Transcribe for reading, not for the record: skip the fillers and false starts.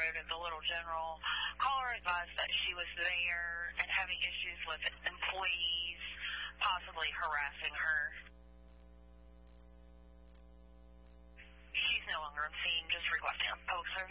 Road at the Little General. Caller advised that she was there and having issues with employees possibly harassing her. She's no longer on scene, just requesting a public service.